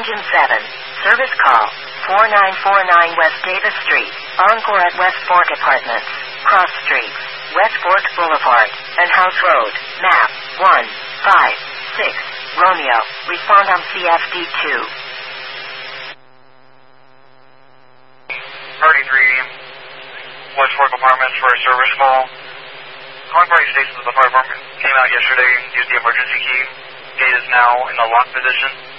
Engine 7. Service call. 4949 West Davis Street. Encore at West Fork Apartments. Cross Streets. West Fork Boulevard. And House Road. Map. 156. Romeo. Respond on CFD2. 33 West Fork Apartments for a service call. Calling Party Station, the fire department came out yesterday, used the emergency key. Gate is now in the lock position.